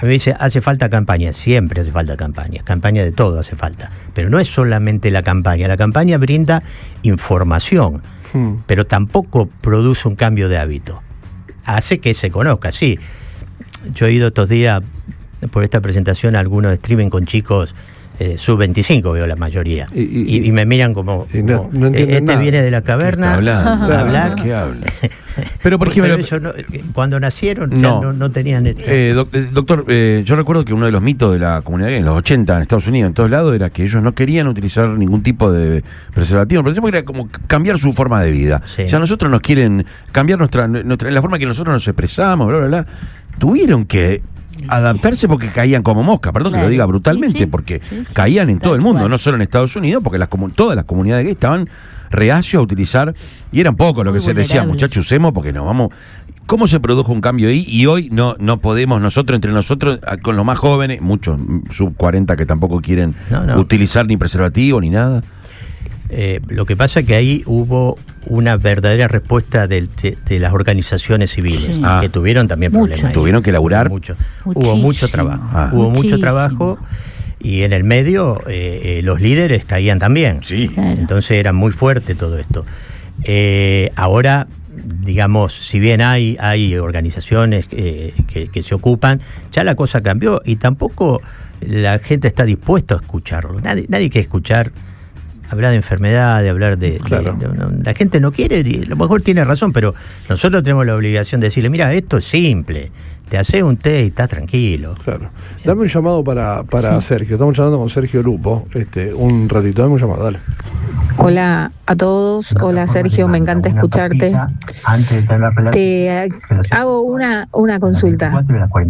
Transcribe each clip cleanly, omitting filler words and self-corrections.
A mí me dice, hace falta campaña, siempre hace falta campaña de todo hace falta, pero no es solamente la campaña brinda información, pero tampoco produce un cambio de hábito, hace que se conozca, sí. Yo he ido estos días por esta presentación a algunos streaming con chicos sub-25, veo la mayoría, y me miran como no este nada. Viene de la caverna a hablar. ¿Qué habla? Pero por Pero ejemplo, ellos cuando nacieron no tenían doctor, yo recuerdo que uno de los mitos de la comunidad gay en los 80 en Estados Unidos, en todos lados, era que ellos no querían utilizar ningún tipo de preservativo, porque era como cambiar su forma de vida. Sí. O sea, nosotros nos quieren cambiar la forma que nosotros nos expresamos, bla, bla, bla. Tuvieron que adaptarse porque caían como mosca, perdón que lo diga brutalmente, porque caían en todo el mundo, no solo en Estados Unidos, porque todas las comunidades gays estaban reacios a utilizar, y eran pocos lo que se decía, muchachos, usemos porque nos vamos. ¿Cómo se produjo un cambio ahí? Y hoy no podemos entre nosotros, con los más jóvenes, muchos sub 40 que tampoco quieren utilizar ni preservativo ni nada. Lo que pasa es que ahí hubo una verdadera respuesta de las organizaciones civiles, que tuvieron también problemas. Tuvieron que laburar. Hubo mucho trabajo. Hubo mucho trabajo, y en el medio los líderes caían también. Sí. Claro. Entonces era muy fuerte todo esto. Ahora, digamos, si bien hay organizaciones que se ocupan, ya la cosa cambió y tampoco la gente está dispuesta a escucharlo. Nadie quiere escuchar hablar de enfermedad, de hablar la gente no quiere, y a lo mejor tiene razón, pero nosotros tenemos la obligación de decirle, mira, esto es simple, te haces un té y estás tranquilo. Claro. Dame un llamado para Sergio. Estamos hablando con Sergio Lupo. Un ratito, dame un llamado, dale. Hola a todos. Hola Sergio, me encanta escucharte. Te hago una consulta.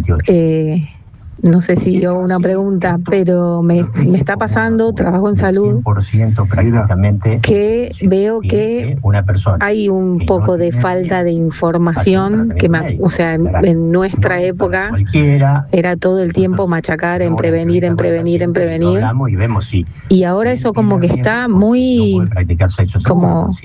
No sé si yo una pregunta, pero me está pasando, trabajo en salud, que veo que hay un poco de falta de información, o sea, en nuestra época era todo el tiempo machacar en prevenir, y ahora eso como que está muy como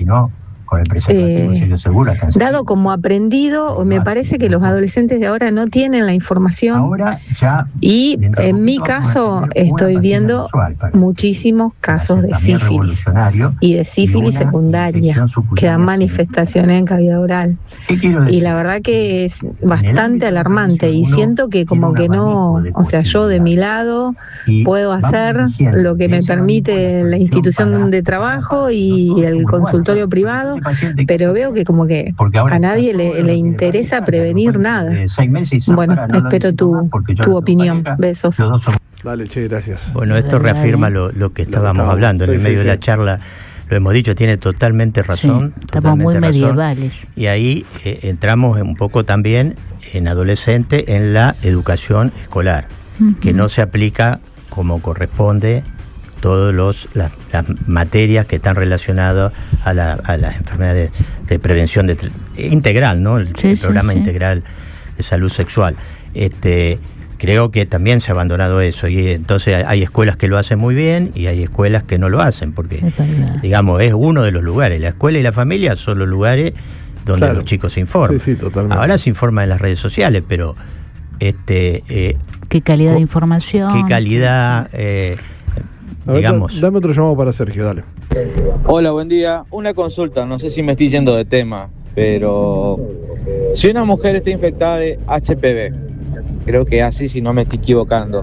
dado como aprendido. Me parece que los adolescentes de ahora no tienen la información, y en mi caso estoy viendo muchísimos casos de sífilis y de sífilis secundaria que dan manifestaciones en cavidad oral, y la verdad que es bastante alarmante, y siento que como que no, o sea, yo de mi lado puedo hacer lo que me permite la institución de trabajo y el consultorio privado, pero veo que como que a nadie le interesa prevenir nada. Bueno, espero tu opinión. Besos. Dale, che, gracias. Bueno, esto reafirma lo que estábamos hablando en el medio de la charla. Lo hemos dicho, tiene totalmente razón. Estamos muy medievales. Y ahí entramos un poco también en adolescente en la educación escolar, que no se aplica como corresponde todas las materias que están relacionadas a las enfermedades de prevención integral, ¿no? El programa integral de salud sexual. Creo que también se ha abandonado eso, y entonces hay escuelas que lo hacen muy bien y hay escuelas que no lo hacen, porque digamos es uno de los lugares. La escuela y la familia son los lugares donde los chicos se informan. Sí, totalmente. Ahora se informan en las redes sociales, pero qué calidad de información, qué calidad. Digamos. Dame otro llamado para Sergio, dale. Hola, buen día. Una consulta, no sé si me estoy yendo de tema, pero si una mujer está infectada de HPV, creo que así, si no me estoy equivocando,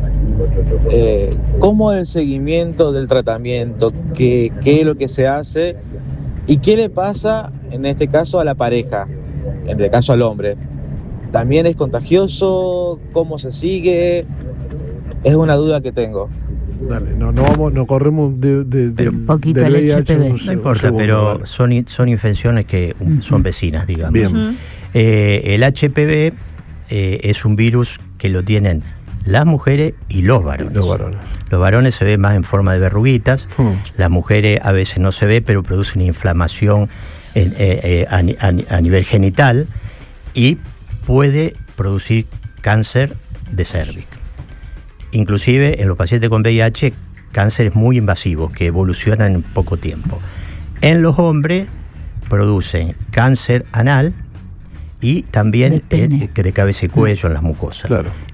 ¿cómo es el seguimiento del tratamiento? ¿Qué es lo que se hace? ¿Y qué le pasa, en este caso, a la pareja? En el caso al hombre. ¿También es contagioso? ¿Cómo se sigue? Es una duda que tengo. Dale, no corremos de un poquito del el VIH. HPV. No importa, pero son infecciones que son vecinas, digamos. Bien. El HPV es un virus que lo tienen las mujeres y los varones. Los varones se ve más en forma de verruguitas, las mujeres a veces no se ve, pero producen inflamación a nivel genital, y puede producir cáncer de cervix. Inclusive en los pacientes con VIH, cánceres muy invasivos que evolucionan en poco tiempo. En los hombres producen cáncer anal y también de cabeza y cuello en las mucosas. Claro.